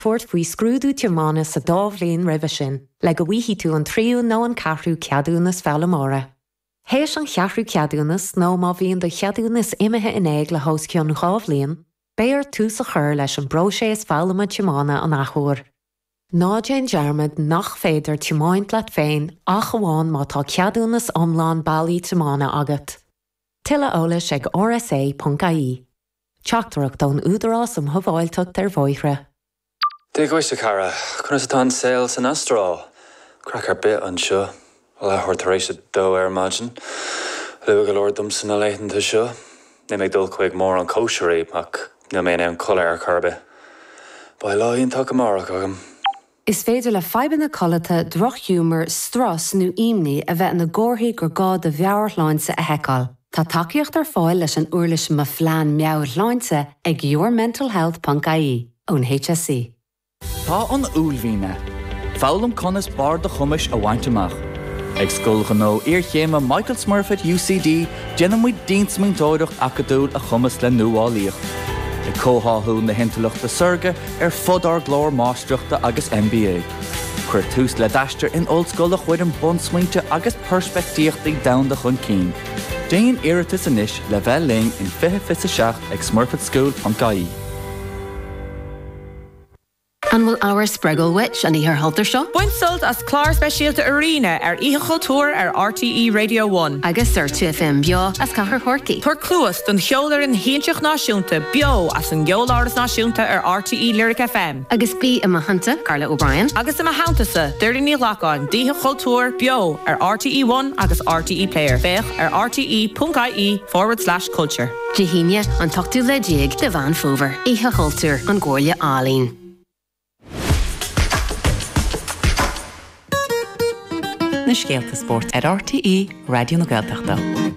Tuairt faoi scrúdú teamána sa dábhlíon roimhe sin, le go bhíhí tú an tríú nó an ceathrú ceadúnas felamóra. Héis an cheathrú ceadúnas nó má bhíon do cheadúnas imethe in éig le hóscionn gábhlíon, béar tú sa chur leis an broséis fellama teamána an achúir. Ná Jane Jarmad nach féidir teamáint leat féin ach amháin má tá ceadúnas omláin bailí teamána agat. Tuilleadh eolais ag rsa.ie. Teachtarach don údarás am thobháilteacht ar bhóithre. Déaghaiste cara, chuna sa tá saoil san astrá. Crachar bit an seo, le thuirtaréis a dó maidin. Lu go leor dum san na leitheanta seo. Ní méid dul chuig mór an cóisiirí ach ní mé an chola ar carbe. Ba láíonn tá go marach agam. Is féidir le feiban na colata drochhúmar, stras nó imní a bheith na gcóthaí gur gád a bheabhar láinsa a heiceáil. Tá takeíocht ar fáil leis an uirlis má phlean meabhar láinsa ag yourmentalhealth.ie ón HSC. Tá an úlhíne. Fálam conas bar de chumis a bhaint Ag scoil nó chéime Michael Smurfit UCD genamid dínsmíntóireach acadúil a chumas le nuálaíocht. I cóthú na hintalach de surga fodar glór mástruachta agus MBA. Chuir tús le daistear in oldscoil a chuid an bonsmuinte agus perspectíochtaí damda chun cín. Déan iiritas inis le bheith ling in 26 ag smurfitschool.ie. An bhfuil áhar spregal witch an íthar haltar seo? Buinsult as clár speisialta arena Ihe Cultúr RTE Radio 1. Agus ar 2FM beo as cahar chorcaí. Tuair cluas don cheolar an Héinteach náisiúnta beo as an geoláras náisiúnta RTE Lyric FM. Agus bí am hananta Carla O'Brien. Agus am hantasa Dirty Ní Lacán Ihe Cultúr beo RTE 1 agus RTE Player. Bech rte.ie/culture. Jehíine an tochtú le déag de bhain fóver. Ihe Cultúr an Gcomhairle Álín. Na Scéalta Sport ar RTE Radio na Gaeltachta.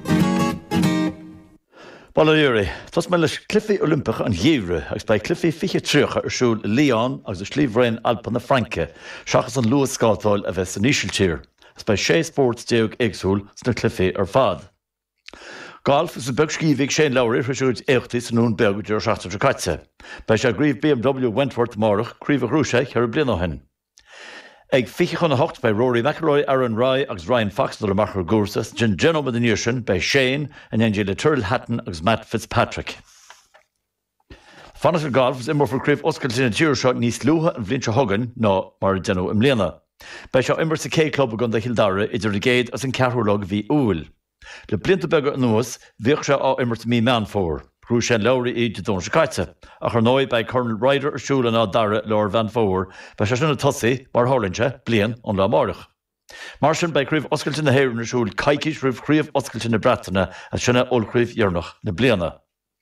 Balaiúri, tas me leis cliffi Olympiach an Ghéimre agus bei cliffi fiche tríocha ar siúl Leon agus a slíomhrainn Alpa na Franke, seachas an luas scátáil a bheith san ísiltír, as bei sé sports déag éagsúil sna cliffi ar fad. Golf is a beg scíomhigh Shane Lowry frisúid éachtaí san nún beg dúir seachtar caite. Bei sé gríomh BMW Wentworth marach críomh rúiseach ar blian hen. Ag fiche chun a hocht bei Rory McIlroy, Aaron Rai agus Ryan Fox do machar gúrsas, gin Genoa the Nation bei Shane and Angela Turtle Hatton agus Matt Fitzpatrick. Fannatar golf is immer for críomh oscailtína tíirseach níos luatha an bhlianta thugan ná mar Genoa imléana. Bei seo immer sa K Club a gon de Hildara idir a géad as an ceathrúlog bhí úil. Le blianta beaga nuas bhíoh se á immer mí meán fór. Rú sé Lowry iad don Chicaite, a chu nói bei Colonel Ryder ar siúla ná dara leir van fór, bei sé sinna tosaí mar hálinse blian an le marach. Mar sin bei críomh oscailtína héireann ar siúl caiiciis rih críomh oscailtína Bretainna a sinna olcríomh dhearnach na bliana.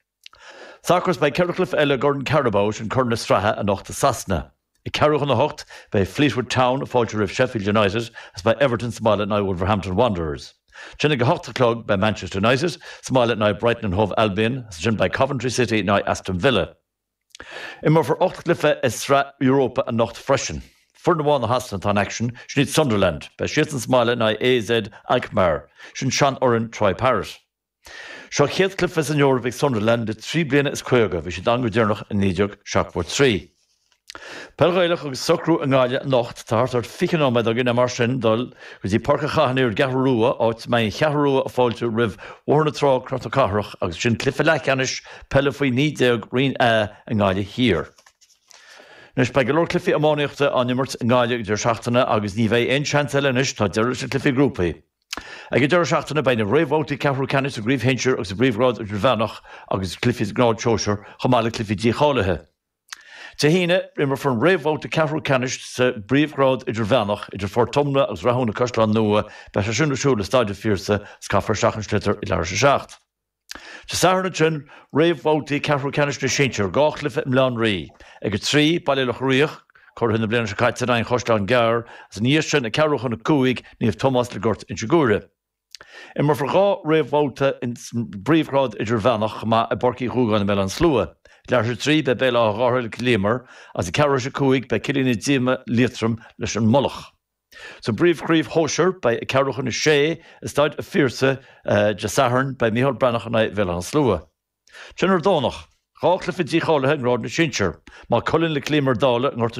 Sacras bei Cercliffe eile Gordon Carabao sin churna strathe a nachta Sasna. I Carroch an na hocht bei Fleetwood Town a fáilte rih Sheffield United as bei Everton Smáile ná Wolverhampton Wanderers. Sinna go hocht clog by Manchester United, Smáile ná Brighton and Hove Albion, sin by Coventry City ná Aston Villa. Immer for 8 cliffe is stra Europa a nacht freschen. For the one hasn't on action, she needs Sunderland, by Shitton Smáile ná AZ Alkmaar, sin Sean Oren Troy Paris. Seo chéad cliffe in Europe Sunderland de 3 bliana is cuaga, bhí si dangur dearnach in níideach Shacport 3. Pelgaileach agus socrú an gáile nacht tartar fichanóid a gine mar sin dul gus í parcha chahanir gahrúa áit mai chehrúa a fáilte rih warna trá crata carach agus sin clifa lecanis pelle faoi nídeag rion an gáile hir. Nus bei golóir clifi amáíochta an immert an gáile idir seachtainna agus ní bheith ein chancelis tá deir sin clifi grúpaí. Ag idir seachtainna bein na réhvótaí cehrú canis a gríomh hinseir agus a bríomhrád idir bhenach agus clifis gnád seoir chomála clifi díálathe. Tahíine immer fan réhvóta cehrú canis sa bríomhrád idir bhenach idir fortomna agus rathúna coslan nua be se sinna siúla stáide fírsa scafar seachansliter I leir seacht. Tá saharna sin réhvótaí cehrú canis na sinseir gáchlifa imlán rí, ag 3 baililech riach chuir hinna bliana se caiite ein choslan gar as níos sin a cehrúchan na cuaig níomh Thomas le gort in sigúre. Immer for gá réhvóta in bríomhrád idir bhenach má a borcí rúgan me an slua. Leir 3 be béile a gáthil lémar as I ceir se cuaig be cilína díime litrum leis an molach. So bríomhchríomh hóisiir bei a ceirchan na sé is stáid a fírsa de saharn bei Micheál Brannach na bhéile an slua. Sinar dónach, Chála fi dí chálathe an rád na sinseir, má colinn le clémar dála an